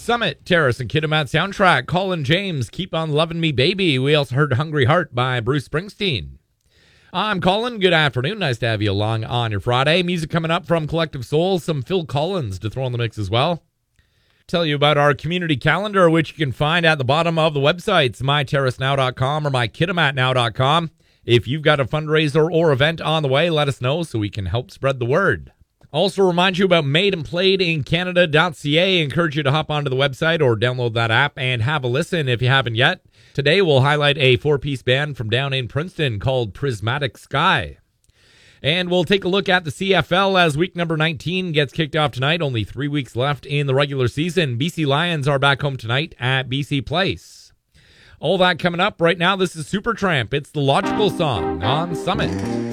Summit, Terrace and Kitimat soundtrack. Colin James, Keep on Loving Me Baby. We also heard Hungry Heart by Bruce Springsteen. I'm Colin. Good afternoon. Nice to have you along on your Friday. Music coming up from Collective Soul. Some Phil Collins to throw in the mix as well. Tell you about our community calendar, which you can find at the bottom of the websites, myterracenow.com or mykitimatnow.com. If you've got a fundraiser or event on the way, let us know so we can help spread the word. Also remind you about madeandplayedincanada.ca. Encourage you to hop onto the website or download that app and have a listen if you haven't yet. Today we'll highlight a four-piece band from down in Princeton called Prismatic Sky. And we'll take a look at the CFL as week number 19 gets kicked off tonight. Only 3 weeks left in the regular season. BC Lions are back home tonight at BC Place. All that coming up right now. This is Supertramp. It's the Logical Song on Summit.